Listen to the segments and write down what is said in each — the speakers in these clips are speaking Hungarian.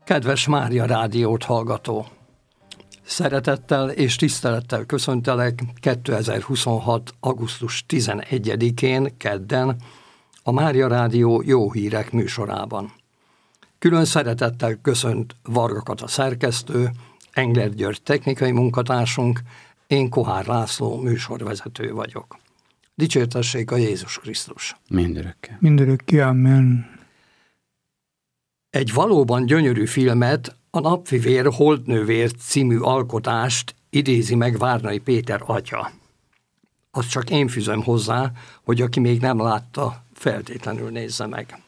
Kedves Mária Rádiót hallgató! Szeretettel és tisztelettel köszöntelek 2026. augusztus 11-én, kedden, a Mária Rádió Jó Hírek műsorában. Külön szeretettel köszönt Varga Kata szerkesztő, Engler György technikai munkatársunk, én Kohár László műsorvezető vagyok. Dicsértessék a Jézus Krisztus! Mindörökké. Mindörökké, amen. Egy valóban gyönyörű filmet, a Napfivér Holdnővér című alkotást idézi meg Várnai Péter atya. Azt csak én fűzöm hozzá, hogy aki még nem látta, feltétlenül nézze meg.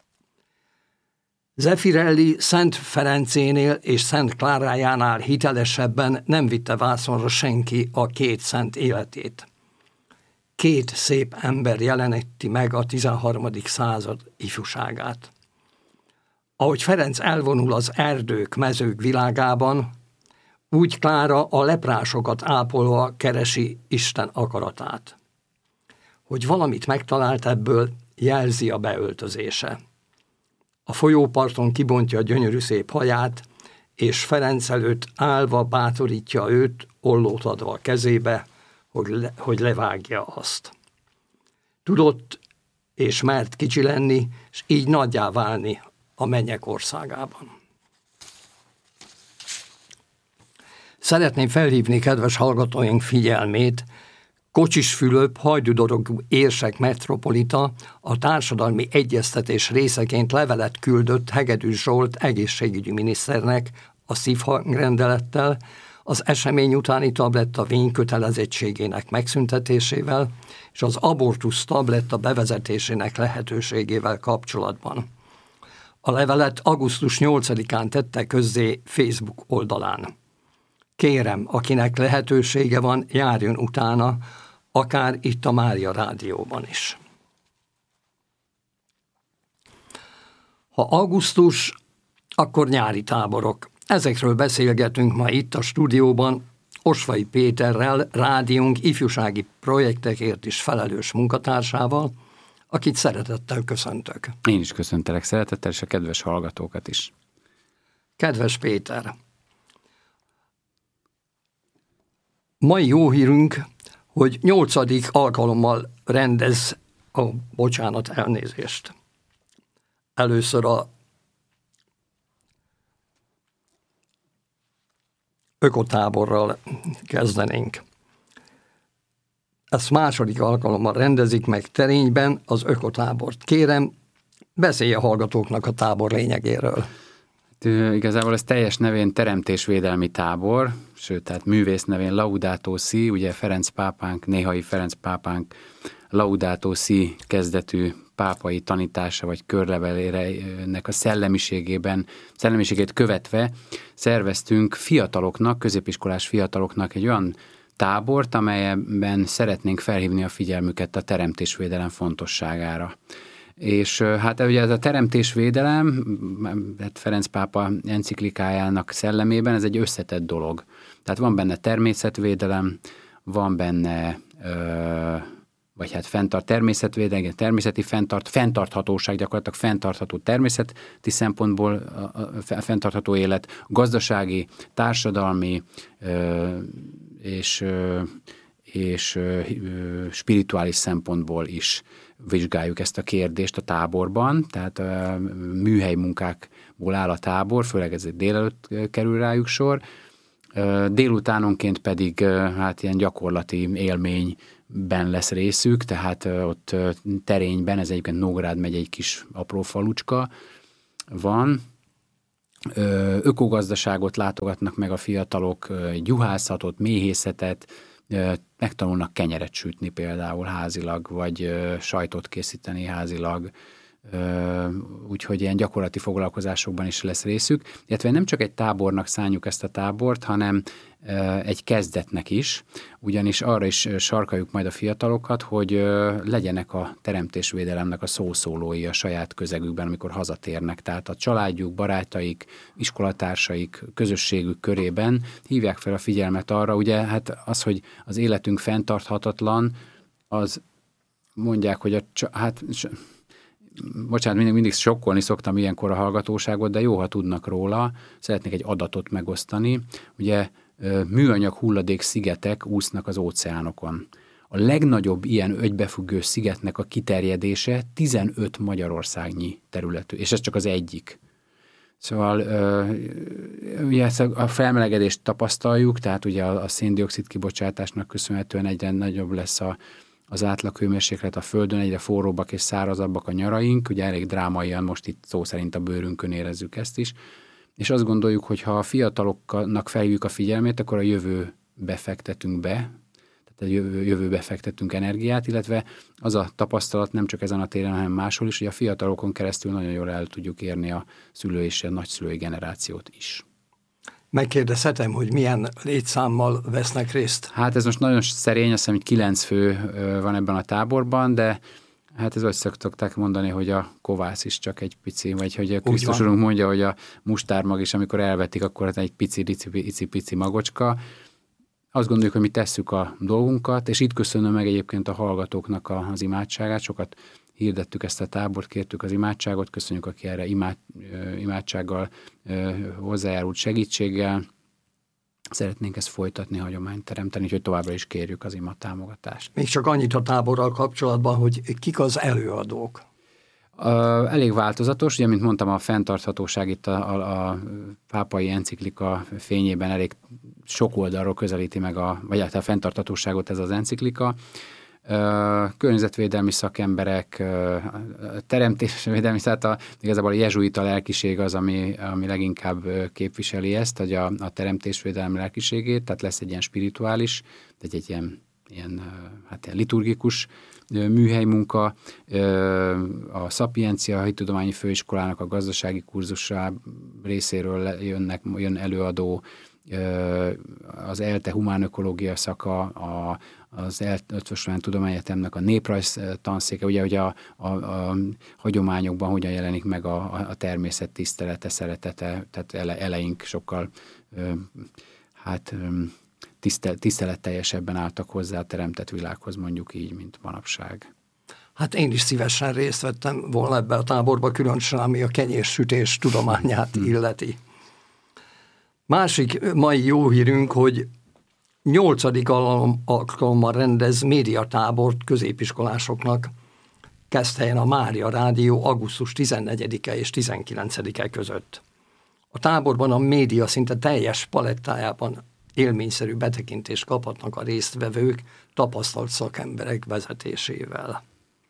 Zeffirelli Szent Ferencénél és Szent Klárájánál hitelesebben nem vitte vászonra senki a két szent életét. Két szép ember jeleníti meg a 13. század ifjúságát. Ahogy Ferenc elvonul az erdők, mezők világában, úgy Klára a leprásokat ápolva keresi Isten akaratát. Hogy valamit megtalált ebből, jelzi a beöltözése. A folyóparton kibontja a gyönyörű szép haját, és Ferenc előtt állva bátorítja őt, ollót adva a kezébe, hogy levágja azt. Tudott és mert kicsi lenni, és így nagyjá válni a mennyek országában. Szeretném felhívni kedves hallgatóink figyelmét, Kocsis Fülöp hajdudorogú érsek metropolita a társadalmi egyeztetés részeként levelet küldött Hegedűs Zsolt egészségügyi miniszternek a szívhangrendelettel, az esemény utáni tabletta vénykötelezettségének megszüntetésével és az abortusz tabletta bevezetésének lehetőségével kapcsolatban. A levelet augusztus 8-án tette közzé Facebook oldalán. Kérem, akinek lehetősége van, járjon utána, akár itt a Mária Rádióban is. Ha augusztus, akkor nyári táborok. Ezekről beszélgetünk ma itt a stúdióban Osvai Péterrel, rádiónk ifjúsági projektekért is felelős munkatársával, akit szeretettel köszöntök. Én is köszöntelek szeretettel, és a kedves hallgatókat is. Kedves Péter! Mai jó hírünk, hogy 8. alkalommal rendez, elnézést. Először a ökotáborral kezdenénk. Ezt második alkalommal rendezik meg Terényben az ökotábort. Kérem, beszélj a hallgatóknak a tábor lényegéről. Igazából ez teljes nevén Teremtésvédelmi Tábor, sőt, tehát művész nevén Laudato Si, ugye Ferenc pápánk, néhai Ferenc pápánk Laudato Si kezdetű pápai tanítása vagy körlevelének a szellemiségét követve szerveztünk fiataloknak, középiskolás fiataloknak egy olyan tábort, amelyben szeretnénk felhívni a figyelmüket a teremtésvédelem fontosságára. És hát ugye ez a teremtésvédelem, Ferenc pápa enciklikájának szellemében ez egy összetett dolog. Tehát van benne természetvédelem, van benne, vagy hát természetvédelem, természeti fenntarthatóság, gyakorlatilag fenntartható természeti szempontból fenntartható élet, gazdasági, társadalmi és spirituális szempontból is vizsgáljuk ezt a kérdést a táborban, tehát műhely munkákból áll a tábor, főleg ez délelőtt kerül rájuk sor, délutánonként pedig hát ilyen gyakorlati élményben lesz részük, tehát ott Terényben, ez egyébként Nógrád megy egy kis apró falucska van, ökogazdaságot látogatnak meg a fiatalok, juhászatot, méhészetet, megtanulnak kenyeret sütni például házilag, vagy sajtot készíteni házilag, úgyhogy ilyen gyakorlati foglalkozásokban is lesz részük, illetve nem csak egy tábornak szánjuk ezt a tábort, hanem egy kezdetnek is, ugyanis arra is sarkaljuk majd a fiatalokat, hogy legyenek a teremtésvédelemnek a szószólói a saját közegükben, amikor hazatérnek, tehát a családjuk, barátaik, iskolatársaik, közösségük körében hívják fel a figyelmet arra, ugye hát az, hogy az életünk fenntarthatatlan, az mondják, hogy bocsánat, mindig sokkolni szoktam ilyenkor a hallgatóságot, de jó, ha tudnak róla. Szeretnék egy adatot megosztani. Ugye műanyag hulladék szigetek úsznak az óceánokon. A legnagyobb ilyen egybefüggő szigetnek a kiterjedése 15 Magyarországnyi területű, és ez csak az egyik. Szóval ugye a felmelegedést tapasztaljuk, tehát ugye a szén-dioxid kibocsátásnak köszönhetően egyre nagyobb lesz az átlaghőmérséklet a Földön, egyre forróbbak és szárazabbak a nyaraink, ugye elég drámaian most itt szó szerint a bőrünkön érezzük ezt is, és azt gondoljuk, hogy ha a fiataloknak felhívjuk a figyelmét, akkor a jövőbe fektetünk be, tehát a jövőbe fektettünk energiát, illetve az a tapasztalat nem csak ezen a téren, hanem máshol is, hogy a fiatalokon keresztül nagyon jól el tudjuk érni a szülő és a nagyszülői generációt is. Megkérdezhetem, hogy milyen létszámmal vesznek részt? Hát ez most nagyon szerény, azt hiszem, hogy 9 fő van ebben a táborban, de hát ez azt szokták mondani, hogy a kovász is csak egy pici, vagy hogy a Krisztus Urunk mondja, hogy a mustármag is, amikor elvetik, akkor egy pici magocska. Azt gondoljuk, hogy mi tesszük a dolgunkat, és itt köszönöm meg egyébként a hallgatóknak az imádságát. Sokat hirdettük ezt a tábort, kértük az imádságot, köszönjük, aki erre imádsággal hozzájárult segítséggel. Szeretnénk ezt folytatni, hagyományt teremteni, hogy továbbra is kérjük az ima támogatást. Még csak annyit a táborral kapcsolatban, hogy kik az előadók? Elég változatos, ugye, mint mondtam, a fenntarthatóság itt a pápai enciklika fényében elég sok oldalról közelíti meg vagy a fenntarthatóságot ez az enciklika. Környezetvédelmi szakemberek, teremtésvédelmi, tehát igazából a jezsuita lelkiség az, ami leginkább képviseli ezt, hogy a teremtésvédelmi lelkiségét, tehát lesz egy ilyen spirituális, egy ilyen liturgikus műhelymunka, a Szapiencia Hittudományi Főiskolának a gazdasági kurzusa részéről jön előadó, az ELTE humánökológia szaka, az ELTE Tudományegyetemnek a néprajz tanszéke, ugye hogy a hagyományokban hogyan jelenik meg a természet tisztelete, szeretete, tehát eleink sokkal tiszteletteljesebben álltak hozzá a teremtett világhoz, mondjuk így, mint manapság. Hát én is szívesen részt vettem volna ebbe a táborba, különösen ami a kenyérsütés tudományát illeti. Másik mai jó hírünk, hogy 8. alkalommal rendez médiatábort középiskolásoknak Keszthelyen a Mária Rádió augusztus 14-e és 19-e között. A táborban a média szinte teljes palettájában élményszerű betekintést kaphatnak a résztvevők tapasztalt szakemberek vezetésével.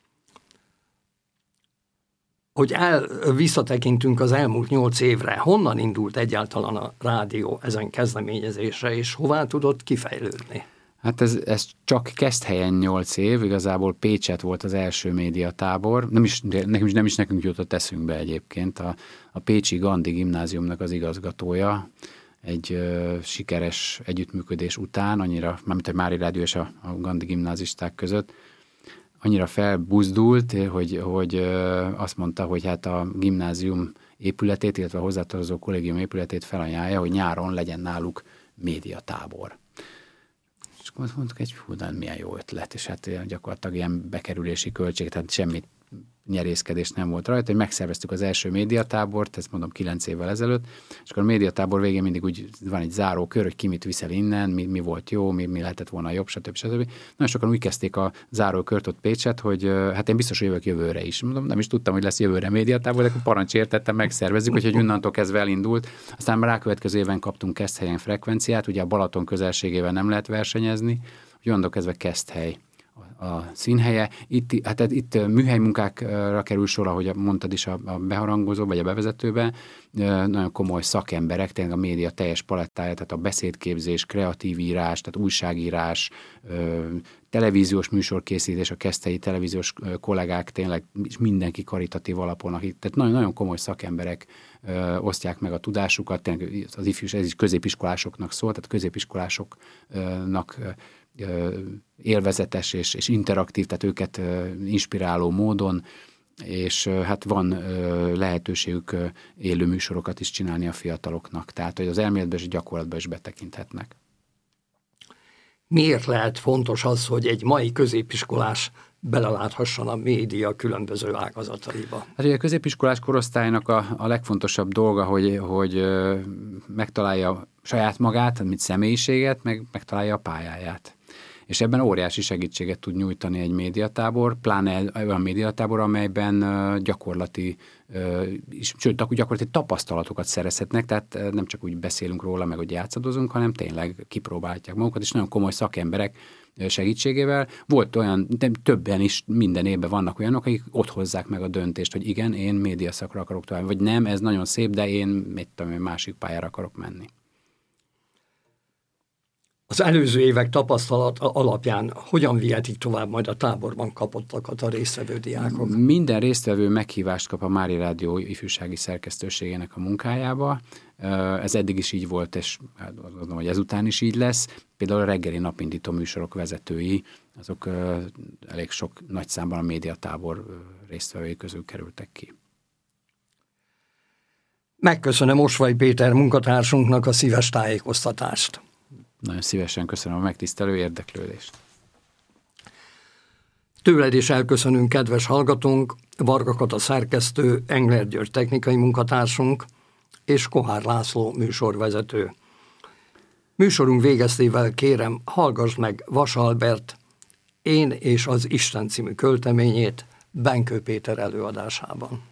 Hogy visszatekintünk az elmúlt 8 évre, honnan indult egyáltalán a rádió ezen kezdeményezésre, és hová tudott kifejlődni? Hát ez csak Keszthelyen 8 év, igazából Pécset volt az első médiatábor, nem is nekünk jutott eszünkbe egyébként, a Pécsi Gandhi Gimnáziumnak az igazgatója, egy sikeres együttműködés után, mármint a Mária Rádió és a Gandhi gimnázisták között, annyira felbuzdult, hogy azt mondta, hogy hát a gimnázium épületét, illetve a hozzátartozó kollégium épületét felajánlja, hogy nyáron legyen náluk médiatábor. És akkor mondtuk, hogy milyen jó ötlet, és hát gyakorlatilag ilyen bekerülési költség, tehát semmit nyerészkedés nem volt rajta, hogy megszerveztük az első médiatábort, ezt mondom 9 évvel ezelőtt, és akkor a médiatábor végén mindig úgy van egy zárókör, hogy ki mit viszel innen, mi volt jó, mi lehetett volna jobb, stb. Nagyon sokan úgy kezdték a zárókört ott Pécset, hogy hát én biztos, hogy jövök jövőre is. Mondom, nem is tudtam, hogy lesz jövőre médiatábor, de akkor parancsértettem, megszervezzük, úgyhogy onnantól kezdve elindult. Aztán már rákövetkező éven kaptunk Keszthelyen frekvenciát, ugye a Balaton közelségével nem lehet versenyezni, hogy onnantól kezdve Keszthely a színhelye. Itt műhelymunkákra kerül sor, ahogy mondtad is a beharangozó, vagy a bevezetőben, nagyon komoly szakemberek, tényleg a média teljes palettája, tehát a beszédképzés, kreatív írás, tehát újságírás, televíziós műsorkészítés, a keszthelyi televíziós kollégák tényleg mindenki karitatív alapon, tehát nagyon komoly szakemberek osztják meg a tudásukat, tényleg az ifjúság, ez is középiskolásoknak szól, tehát középiskolásoknak élvezetes és interaktív, tehát őket inspiráló módon, és hát van lehetőségük élő műsorokat is csinálni a fiataloknak, tehát hogy az elméletben és gyakorlatban is betekinthetnek. Miért lehet fontos az, hogy egy mai középiskolás beleláthasson a média különböző ágazataiba. Hát ugye a középiskolás korosztálynak a legfontosabb dolga, hogy megtalálja saját magát, mint személyiséget, megtalálja a pályáját. És ebben óriási segítséget tud nyújtani egy médiatábor, pláne olyan médiatábor, amelyben gyakorlati tapasztalatokat szerezhetnek, tehát nem csak úgy beszélünk róla, meg hogy játszadozunk, hanem tényleg kipróbálják magukat, és nagyon komoly szakemberek segítségével. Volt olyan, de többen is minden évben vannak olyanok, akik ott hozzák meg a döntést, hogy igen, én médiaszakra akarok tovább, vagy nem, ez nagyon szép, de én másik pályára akarok menni. Az előző évek tapasztalat alapján hogyan vihetik tovább majd a táborban kapottakat a résztvevő diákok? Minden résztvevő meghívást kap a Mári Rádió ifjúsági szerkesztőségének a munkájába. Ez eddig is így volt, és azt gondolom, hogy ezután is így lesz. Például a reggeli napindító műsorok vezetői, azok elég sok nagy számban a médiatábor résztvevői közül kerültek ki. Megköszönöm Osvay Péter munkatársunknak a szíves tájékoztatást. Nagyon szívesen köszönöm a megtisztelő érdeklődést. Tőled is elköszönünk, kedves hallgatónk, Varga Kata szerkesztő, Engler György technikai munkatársunk és Kohár László műsorvezető. Műsorunk végeztével kérem, hallgassd meg Vas Albert Én és az Isten című költeményét Benkő Péter előadásában.